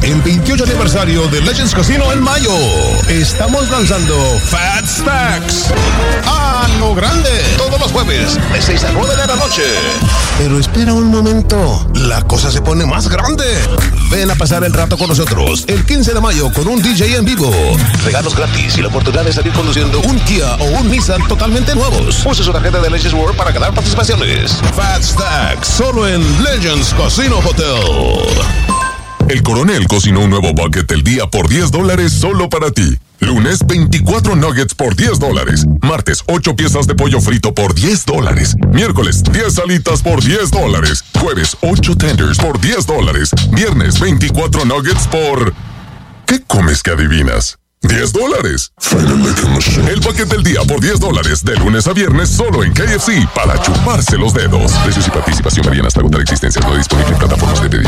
el 28 aniversario de Legends Casino en mayo. Estamos lanzando Fat Stacks a lo grande, todos los jueves, de 6 a 9 de la noche. Pero espera un momento, la cosa se pone más grande. Ven a pasar el rato con nosotros el 15 de mayo con un DJ en vivo. Regalos gratis y la oportunidad de salir conduciendo un Kia o un Nissan totalmente nuevos. Use su tarjeta de Legends World para ganar participaciones. Fat Stacks, solo en Legends Casino Hotel. El Coronel cocinó un nuevo bucket del día por $10 solo para ti. Lunes, 24 nuggets por $10. Martes, 8 piezas de pollo frito por $10. Miércoles, 10 alitas por $10. Jueves, 8 tenders por $10. Viernes, 24 nuggets por... ¿Qué comes que adivinas? $10. El paquete del día por $10 de lunes a viernes solo en KFC para chuparse los dedos. Precios y participación varían hasta agotar existencias. No disponible en plataformas de pedidos.